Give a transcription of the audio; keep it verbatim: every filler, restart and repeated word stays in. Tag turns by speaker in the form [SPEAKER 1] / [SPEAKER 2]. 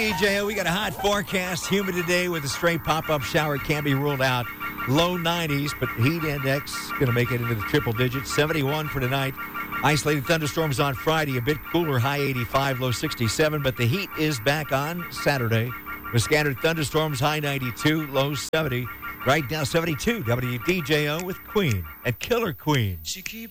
[SPEAKER 1] D J O, we got a hot forecast. Humid today with a stray pop-up shower. It can't be ruled out. Low nineties, but heat index going to make it into the triple digits. seventy-one for tonight. Isolated thunderstorms on Friday. A bit cooler, high eighty-five, low sixty-seven. But the heat is back on Saturday with scattered thunderstorms, high ninety-two, low seventy. Right now, seventy-two. W D J O with Queen and Killer Queen.
[SPEAKER 2] She keeps